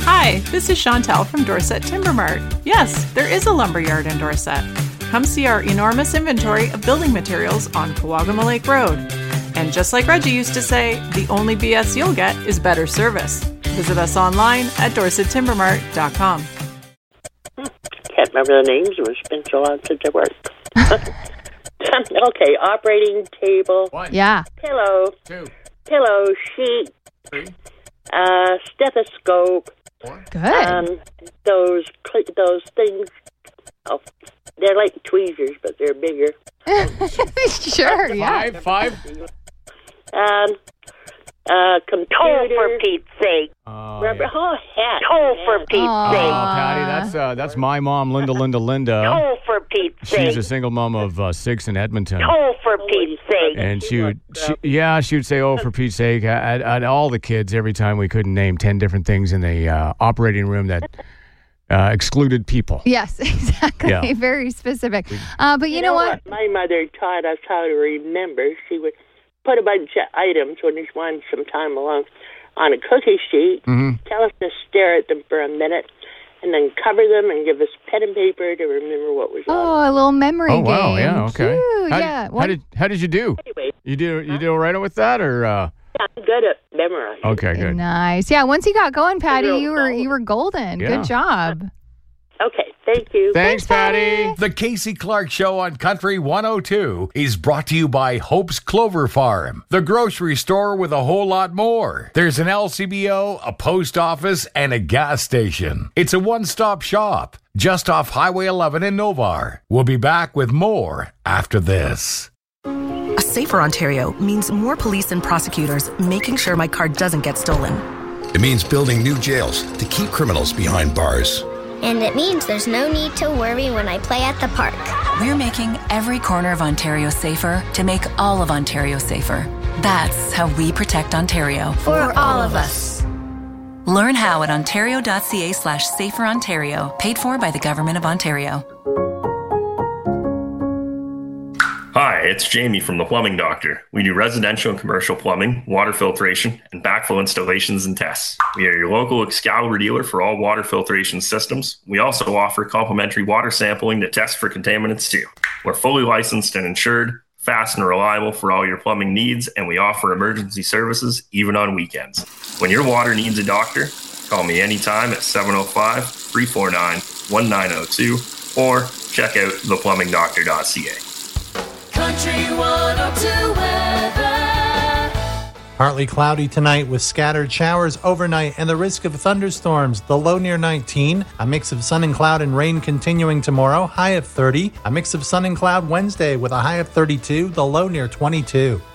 Hi, this is Chantel from Dorset Timber Mart. Yes, there is a lumberyard in Dorset. Come see our enormous inventory of building materials on Kawagama Lake Road. And just like Reggie used to say, the only BS you'll get is better service. Visit us online at dorsettimbermart.com. Can't remember the names. It's been so long since I worked. Okay, operating table. 1. Yeah. Pillow. 2. Pillow sheet. 3. Stethoscope. 4. Good. Those things. Oh, they're like tweezers, but they're bigger. Sure, yeah. 5. Computer. Toe for Pete's sake. Rubber. Oh, hat. Toe for Pete's Oh, sake. Patty, that's my mom, Linda. Toe for Pete's sake. She's a single mom of 6 in Edmonton. Toe for Pete's sake. And she would say, "Oh, for Pete's sake!" At all the kids every time we couldn't name 10 different things in the operating room that excluded people. Yes, exactly. Yeah. Very specific. But you know what? My mother taught us how to remember. She would put a bunch of items when she wanted some time alone on a cookie sheet, tell us to stare at them for a minute, and then cover them and give us pen and paper to remember what was on. Oh, a little memory game. Oh wow, yeah, okay. Cute, How did you do? Anyway, You do all right with that, or? I'm good at memorizing. Okay, good. Nice. Yeah, once you got going, Patty, Real you were golden. Yeah. Good job. Okay, thank you. Thanks, Patty. The Casey Clark Show on Country 102 is brought to you by Hope's Clover Farm, the grocery store with a whole lot more. There's an LCBO, a post office, and a gas station. It's a one-stop shop just off Highway 11 in Novar. We'll be back with more after this. A safer Ontario means more police and prosecutors making sure my car doesn't get stolen. It means building new jails to keep criminals behind bars. And it means there's no need to worry when I play at the park. We're making every corner of Ontario safer to make all of Ontario safer. That's how we protect Ontario. For all of us. Learn how at ontario.ca/saferontario, paid for by the Government of Ontario. Hi, it's Jamie from The Plumbing Doctor. We do residential and commercial plumbing, water filtration, and backflow installations and tests. We are your local Excalibur dealer for all water filtration systems. We also offer complimentary water sampling to test for contaminants too. We're fully licensed and insured, fast and reliable for all your plumbing needs, and we offer emergency services even on weekends. When your water needs a doctor, call me anytime at 705-349-1902 or check out theplumbingdoctor.ca. Country 102 weather. Partly cloudy tonight with scattered showers overnight and the risk of thunderstorms. The low near 19. A mix of sun and cloud and rain continuing tomorrow. High of 30. A mix of sun and cloud Wednesday with a high of 32. The low near 22.